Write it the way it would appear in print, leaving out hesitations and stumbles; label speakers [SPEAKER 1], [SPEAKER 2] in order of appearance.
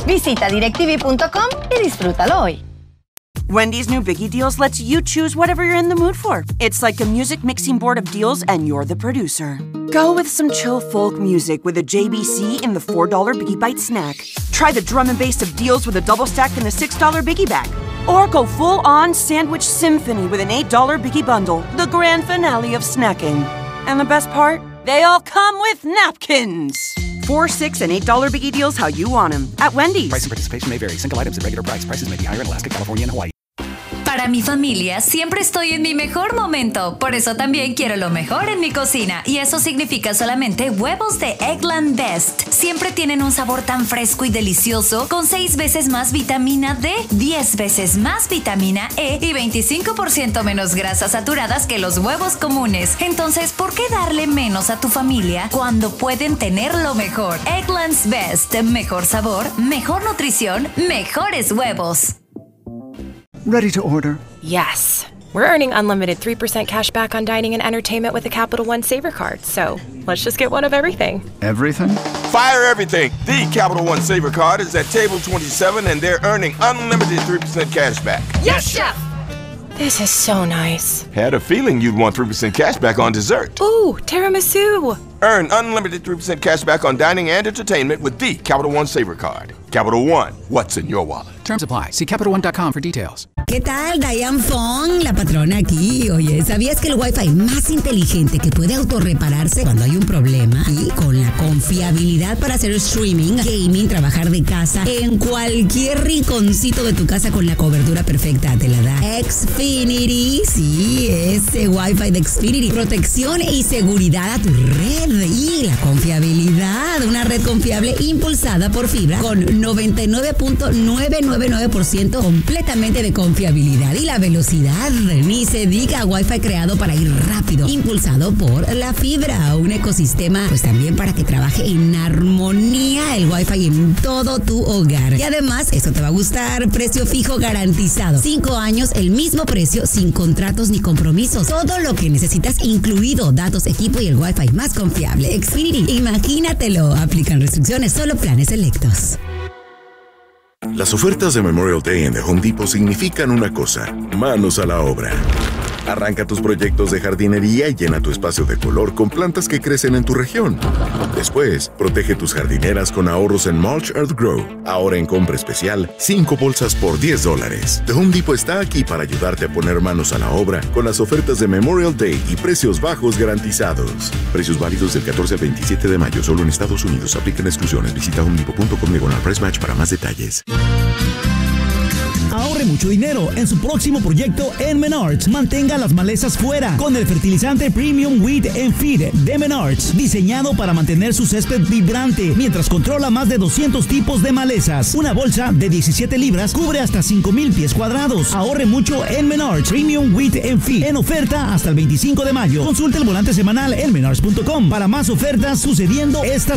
[SPEAKER 1] Visita directv.com y disfrútalo hoy.
[SPEAKER 2] Wendy's new Biggie Deals lets you choose whatever you're in the mood for. It's like a music mixing board of deals, and you're the producer. Go with some chill folk music with a JBC in the $4 Biggie Bite snack. Try the drum and bass of deals with a double stack in the $6 Biggie Bag. Or go full-on sandwich symphony with an $8 Biggie Bundle, the grand finale of snacking. And the best part? They all come with napkins. $4, $6, and $8 Biggie Deals how you want them at Wendy's.
[SPEAKER 3] Price and participation may vary. Single items at regular price. Prices may be higher in Alaska, California, and Hawaii.
[SPEAKER 4] Para mi familia siempre estoy en mi mejor momento, por eso también quiero lo mejor en mi cocina, y eso significa solamente huevos de Eggland Best. Siempre tienen un sabor tan fresco y delicioso, con 6 veces más vitamina D, 10 veces más vitamina E y 25% menos grasas saturadas que los huevos comunes. Entonces, ¿por qué darle menos a tu familia cuando pueden tener lo mejor? Eggland's Best, mejor sabor, mejor nutrición, mejores huevos.
[SPEAKER 5] Ready to order?
[SPEAKER 6] Yes. We're earning unlimited 3% cash back on dining and entertainment with the Capital One Saver Card, so let's just get one of everything.
[SPEAKER 5] Everything?
[SPEAKER 7] Fire everything! The Capital One Saver Card is at table 27 and they're earning unlimited 3% cash back.
[SPEAKER 6] Yes, Chef! This is so nice.
[SPEAKER 7] Had a feeling you'd want 3% cash back on dessert.
[SPEAKER 6] Ooh, tiramisu!
[SPEAKER 7] Earn unlimited 3% cash back on dining and entertainment with the Capital One Saver Card. Capital One, what's in your wallet?
[SPEAKER 3] Terms apply. See CapitalOne.com for details.
[SPEAKER 8] ¿Qué tal? Diane Fong, la patrona aquí. Oye, ¿sabías que el Wi-Fi más inteligente que puede autorrepararse cuando hay un problema? Y con la confiabilidad para hacer streaming, gaming, trabajar de casa, en cualquier rinconcito de tu casa con la cobertura perfecta te la da Xfinity. Sí, ese Wi-Fi de Xfinity. Protección y seguridad a tu red. Y la confiabilidad. Una red confiable impulsada por fibra con 99.999% completamente de confiabilidad. Y la velocidad, ni se diga, Wi-Fi creado para ir rápido, impulsado por la fibra, un ecosistema pues también para que trabaje en armonía el Wi-Fi en todo tu hogar. Y además, eso te va a gustar, precio fijo garantizado, 5 años, el mismo precio, sin contratos ni compromisos, todo lo que necesitas incluido, datos, equipo y el Wi-Fi más confiable. Xfinity, imagínatelo, aplican restricciones, solo planes selectos.
[SPEAKER 9] Las ofertas de Memorial Day en The Home Depot significan una cosa: manos a la obra. Arranca tus proyectos de jardinería y llena tu espacio de color con plantas que crecen en tu región. Después, protege tus jardineras con ahorros en Mulch Earth Grow. Ahora en compra especial, 5 bolsas por $10. The Home Depot está aquí para ayudarte a poner manos a la obra con las ofertas de Memorial Day y precios bajos garantizados. Precios válidos del 14 al 27 de mayo, solo en Estados Unidos. Aplican exclusiones. Visita homedepot.com/price match para más detalles.
[SPEAKER 10] Ahorre mucho dinero en su próximo proyecto en Menards. Mantenga las malezas fuera con el fertilizante Premium Weed and Feed de Menards, diseñado para mantener su césped vibrante mientras controla más de 200 tipos de malezas. Una bolsa de 17 libras cubre hasta 5,000 pies cuadrados. Ahorre mucho en Menards Premium Weed and Feed, en oferta hasta el 25 de mayo. Consulte el volante semanal en menards.com para más ofertas sucediendo esta